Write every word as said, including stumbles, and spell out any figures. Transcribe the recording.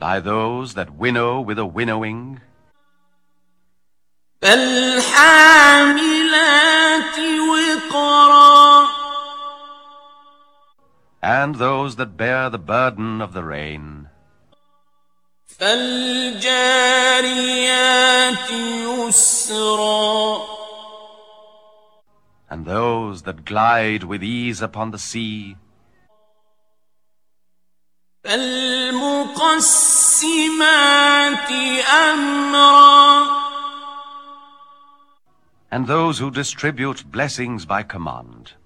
by those that winnow with a winnowing, فالحاملات وقرا and those that bear the burden of the rain, فالجاريات يسرا and those that glide with ease upon the sea, فالمقسمات أمرا and those who distribute blessings by command.